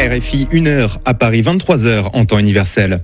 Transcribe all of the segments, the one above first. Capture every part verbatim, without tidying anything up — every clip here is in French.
R F I, une heure à Paris, vingt-trois heures en temps universel.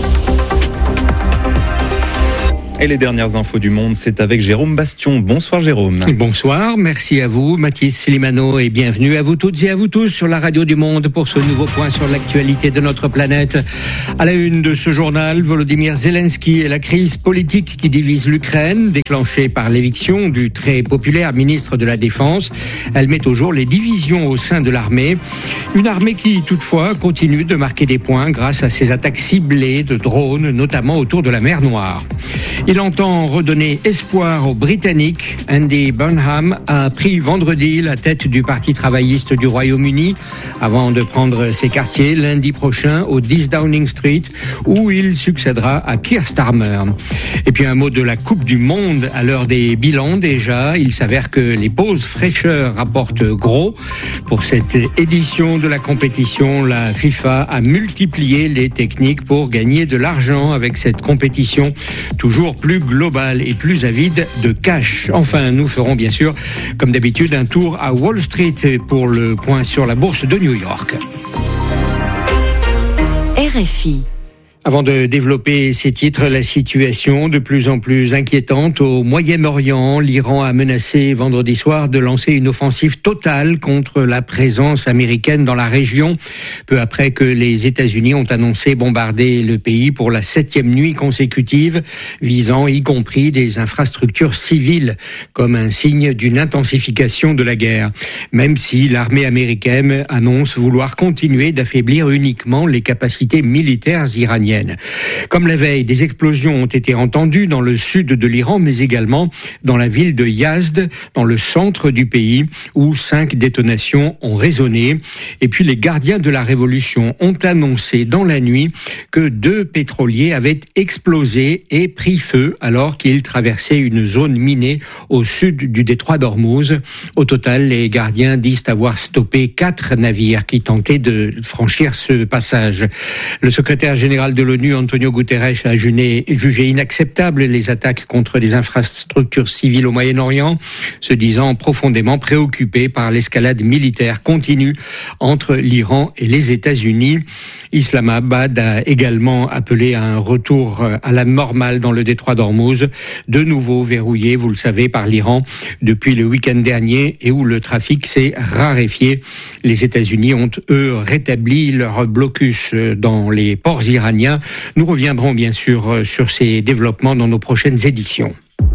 Et les dernières infos du monde, c'est avec Jérôme Bastion. Bonsoir Jérôme. Bonsoir, merci à vous Mathis Slimano et bienvenue à vous toutes et à vous tous sur la radio du monde pour ce nouveau point sur l'actualité de notre planète. À la une de ce journal, Volodymyr Zelensky et la crise politique qui divise l'Ukraine, déclenchée par l'éviction du très populaire ministre de la Défense. Elle met au jour les divisions au sein de l'armée. Une armée qui toutefois continue de marquer des points grâce à ses attaques ciblées de drones, notamment autour de la mer Noire. Il entend redonner espoir aux Britanniques. Andy Burnham a pris vendredi la tête du Parti travailliste du Royaume-Uni avant de prendre ses quartiers lundi prochain au dix Downing Street où il succédera à Keir Starmer. Et puis un mot de la Coupe du Monde à l'heure des bilans déjà. Il s'avère que les pauses fraîcheur rapportent gros. Pour cette édition de la compétition, la FIFA a multiplié les techniques pour gagner de l'argent avec cette compétition toujours plus global et plus avide de cash. Enfin, nous ferons bien sûr, comme d'habitude, un tour à Wall Street pour le point sur la bourse de New York. R F I. Avant de développer ces titres, la situation de plus en plus inquiétante au Moyen-Orient. L'Iran a menacé vendredi soir de lancer une offensive totale contre la présence américaine dans la région, peu après que les États-Unis ont annoncé bombarder le pays pour la septième nuit consécutive, visant y compris des infrastructures civiles, comme un signe d'une intensification de la guerre. Même si l'armée américaine annonce vouloir continuer d'affaiblir uniquement les capacités militaires iraniennes. Comme la veille, des explosions ont été entendues dans le sud de l'Iran, mais également dans la ville de Yazd, dans le centre du pays, où cinq détonations ont résonné. Et puis les gardiens de la révolution ont annoncé dans la nuit que deux pétroliers avaient explosé et pris feu alors qu'ils traversaient une zone minée au sud du détroit d'Ormuz. Au total, les gardiens disent avoir stoppé quatre navires qui tentaient de franchir ce passage. Le secrétaire général de l'ONU, Antonio Guterres, a jugé inacceptable les attaques contre des infrastructures civiles au Moyen-Orient, se disant profondément préoccupé par l'escalade militaire continue entre l'Iran et les États-Unis. Islamabad a également appelé à un retour à la normale dans le détroit d'Ormuz, de nouveau verrouillé, vous le savez, par l'Iran depuis le week-end dernier et où le trafic s'est raréfié. Les États-Unis ont, eux, rétabli leur blocus dans les ports iraniens. Nous reviendrons bien sûr sur ces développements dans nos prochaines éditions.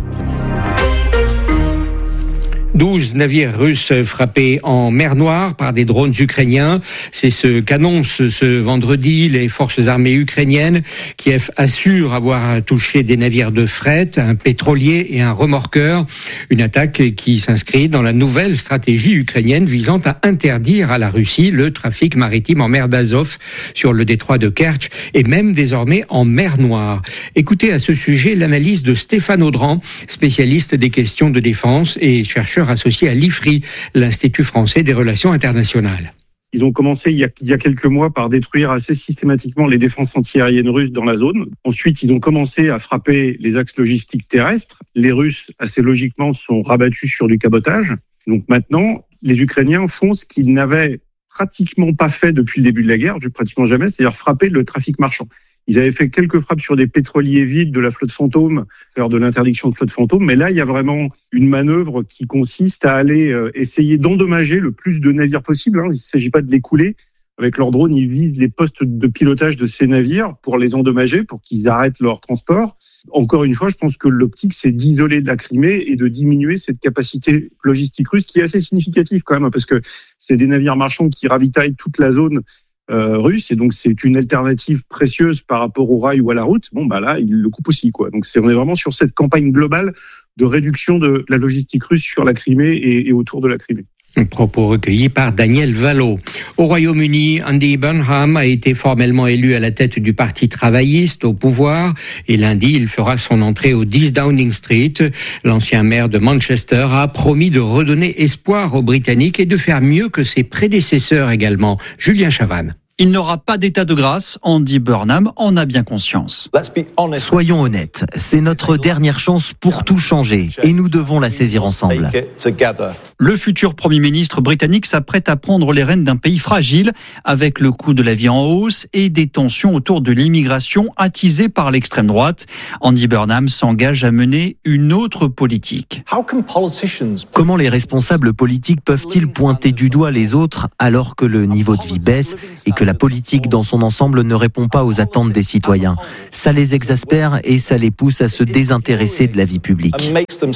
douze navires russes frappés en mer Noire par des drones ukrainiens. C'est ce qu'annoncent ce vendredi les forces armées ukrainiennes. Kiev assure avoir touché des navires de fret, un pétrolier et un remorqueur. Une attaque qui s'inscrit dans la nouvelle stratégie ukrainienne visant à interdire à la Russie le trafic maritime en mer d'Azov sur le détroit de Kertch et même désormais en mer Noire. Écoutez à ce sujet l'analyse de Stéphane Audran, spécialiste des questions de défense et chercheur associé à l'I F R I, l'Institut français des relations internationales. Ils ont commencé il y, a, il y a quelques mois par détruire assez systématiquement les défenses antiaériennes russes dans la zone. Ensuite, ils ont commencé à frapper les axes logistiques terrestres. Les Russes, assez logiquement, sont rabattus sur du cabotage. Donc maintenant, les Ukrainiens font ce qu'ils n'avaient pratiquement pas fait depuis le début de la guerre, pratiquement jamais, c'est-à-dire frapper le trafic marchand. Ils avaient fait quelques frappes sur des pétroliers vides de la flotte fantôme, faire de l'interdiction de flotte fantôme, mais là, il y a vraiment une manœuvre qui consiste à aller euh, essayer d'endommager le plus de navires possible. Hein. Il ne s'agit pas de les couler. Avec leurs drones, ils visent les postes de pilotage de ces navires pour les endommager, pour qu'ils arrêtent leur transport. Encore une fois, je pense que l'optique, c'est d'isoler de la Crimée et de diminuer cette capacité logistique russe qui est assez significative quand même, hein, parce que c'est des navires marchands qui ravitaillent toute la zone Euh, russe, et donc c'est une alternative précieuse par rapport au rail ou à la route. Bon, bah là, il le coupe aussi, quoi. Donc c'est, on est vraiment sur cette campagne globale de réduction de la logistique russe sur la Crimée et, et autour de la Crimée. Un propos recueilli par Daniel Valo. Au Royaume-Uni, Andy Burnham a été formellement élu à la tête du Parti travailliste au pouvoir et lundi, il fera son entrée au dix Downing Street. L'ancien maire de Manchester a promis de redonner espoir aux Britanniques et de faire mieux que ses prédécesseurs également. Julien Chavannes. Il n'aura pas d'état de grâce. Andy Burnham en a bien conscience. Soyons honnêtes, c'est notre dernière chance pour tout changer et nous devons la saisir ensemble. Le futur Premier ministre britannique s'apprête à prendre les rênes d'un pays fragile avec le coût de la vie en hausse et des tensions autour de l'immigration attisées par l'extrême droite. Andy Burnham s'engage à mener une autre politique. Comment les responsables politiques peuvent-ils pointer du doigt les autres alors que le niveau de vie baisse et que la politique dans son ensemble ne répond pas aux attentes des citoyens? Ça les exaspère et ça les pousse à se désintéresser de la vie publique.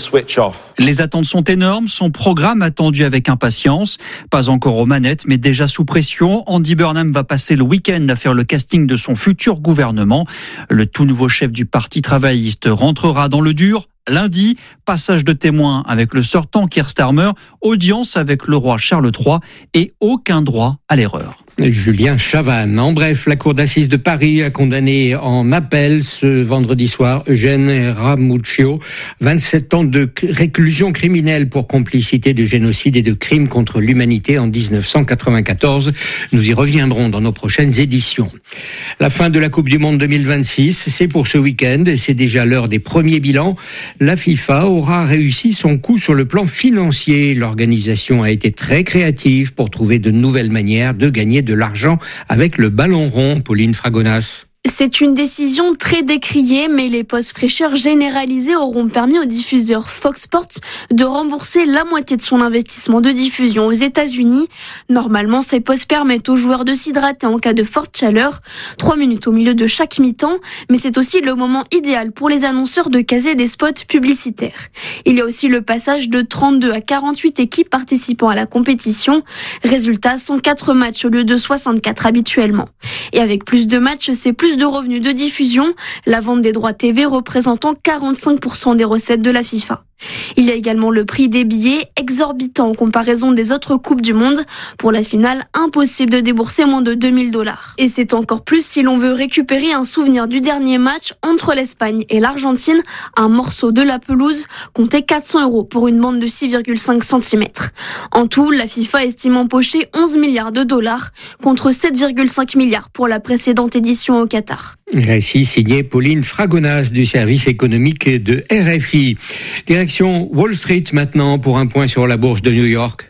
Les attentes sont énormes, son programme attendu avec impatience. Pas encore aux manettes, mais déjà sous pression. Andy Burnham va passer le week-end à faire le casting de son futur gouvernement. Le tout nouveau chef du Parti travailliste rentrera dans le dur. Lundi, passage de témoin avec le sortant Keir Starmer, audience avec le roi Charles trois et aucun droit à l'erreur. Julien Chavannes. En bref, la cour d'assises de Paris a condamné en appel ce vendredi soir Eugène Ramuccio, vingt-sept ans de réclusion criminelle pour complicité de génocide et de crimes contre l'humanité en dix-neuf cent quatre-vingt-quatorze. Nous y reviendrons dans nos prochaines éditions. La fin de la Coupe du Monde deux mille vingt-six, c'est pour ce week-end et c'est déjà l'heure des premiers bilans. La FIFA aura réussi son coup sur le plan financier. L'organisation a été très créative pour trouver de nouvelles manières de gagner de l'argent avec le ballon rond. Pauline Fragonas. C'est une décision très décriée, mais les postes fraîcheurs généralisés auront permis au diffuseur Fox Sports de rembourser la moitié de son investissement de diffusion aux États-Unis. Normalement, ces postes permettent aux joueurs de s'hydrater en cas de forte chaleur, trois minutes au milieu de chaque mi-temps, mais c'est aussi le moment idéal pour les annonceurs de caser des spots publicitaires. Il y a aussi le passage de trente-deux à quarante-huit équipes participant à la compétition. Résultat, cent quatre matchs au lieu de soixante-quatre habituellement. Et avec plus de matchs, c'est plus de revenus de diffusion, la vente des droits T V représentant quarante-cinq pour cent des recettes de la FIFA. Il y a également le prix des billets, exorbitant en comparaison des autres Coupes du Monde. Pour la finale, impossible de débourser moins de deux mille dollars. Et c'est encore plus si l'on veut récupérer un souvenir du dernier match entre l'Espagne et l'Argentine. Un morceau de la pelouse comptait quatre cents euros pour une bande de six virgule cinq centimètres. En tout, la FIFA estime empocher onze milliards de dollars contre sept virgule cinq milliards pour la précédente édition au Qatar. Récit signé Pauline Fragonas du service économique de R F I. Direction Wall Street maintenant pour un point sur la bourse de New York.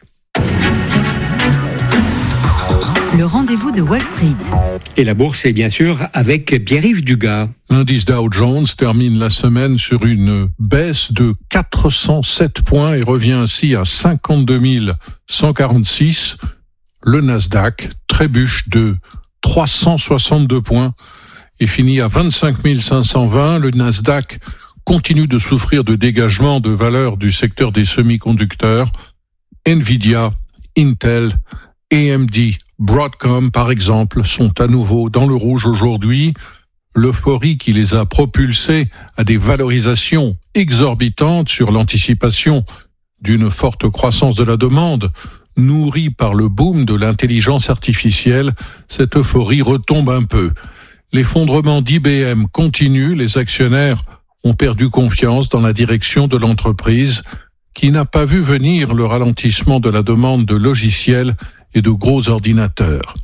Le rendez-vous de Wall Street. Et la bourse est bien sûr avec Pierre-Yves Dugas. L'indice Dow Jones termine la semaine sur une baisse de quatre cent sept points et revient ainsi à cinquante-deux mille cent quarante-six. Le Nasdaq trébuche de trois cent soixante-deux points et finit à vingt-cinq mille cinq cent vingt. Le Nasdaq continue de souffrir de dégagement de valeurs du secteur des semi-conducteurs. Nvidia, Intel, A M D, Broadcom, par exemple, sont à nouveau dans le rouge aujourd'hui. L'euphorie qui les a propulsés à des valorisations exorbitantes sur l'anticipation d'une forte croissance de la demande, nourrie par le boom de l'intelligence artificielle, cette euphorie retombe un peu. L'effondrement d'I B M continue, les actionnaires ont perdu confiance dans la direction de l'entreprise qui n'a pas vu venir le ralentissement de la demande de logiciels et de gros ordinateurs.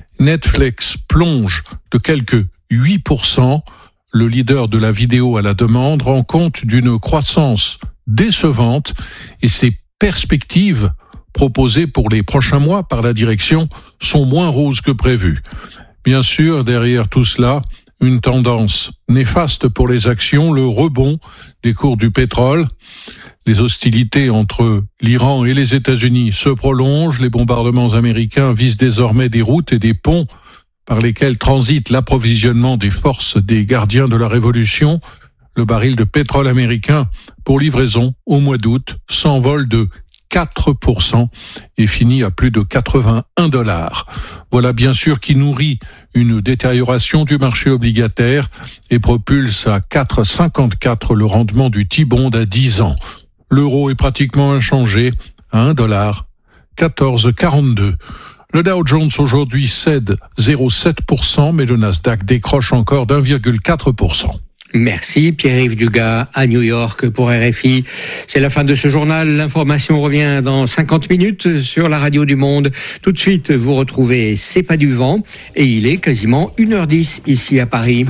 Netflix plonge de quelques huit pour cent. Le leader de la vidéo à la demande rend compte d'une croissance décevante et ses perspectives proposées pour les prochains mois par la direction sont moins roses que prévu. Bien sûr, derrière tout cela, une tendance néfaste pour les actions, le rebond des cours du pétrole. Les hostilités entre l'Iran et les États-Unis se prolongent. Les bombardements américains visent désormais des routes et des ponts par lesquels transite l'approvisionnement des forces des gardiens de la Révolution. Le baril de pétrole américain pour livraison au mois d'août s'envole de quatre pour cent et finit à plus de quatre-vingt-un dollars. Voilà bien sûr qui nourrit une détérioration du marché obligataire et propulse à quatre virgule cinquante-quatre le rendement du T-bond à dix ans. L'euro est pratiquement inchangé à un dollar quatorze quarante-deux. Le Dow Jones aujourd'hui cède zéro virgule sept pour cent, mais le Nasdaq décroche encore d'un virgule quatre pour cent. Merci Pierre-Yves Dugas à New York pour R F I. C'est la fin de ce journal. L'information revient dans cinquante minutes sur la radio du Monde. Tout de suite, vous retrouvez C'est pas du vent et il est quasiment une heure dix ici à Paris.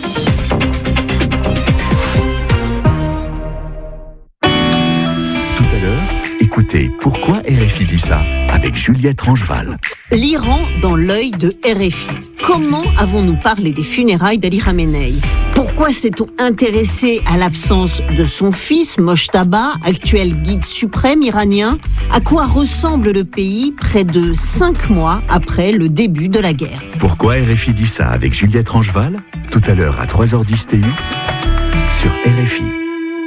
Tout à l'heure, écoutez Pourquoi R F I dit ça avec Juliette Rangeval. L'Iran dans l'œil de R F I. Comment avons-nous parlé des funérailles d'Ali Khamenei ? Pourquoi s'est-on intéressé à l'absence de son fils, Mojtaba, actuel guide suprême iranien ? À quoi ressemble le pays près de cinq mois après le début de la guerre ? Pourquoi R F I dit ça avec Juliette Rangeval ? Tout à l'heure à trois heures dix T U sur R F I.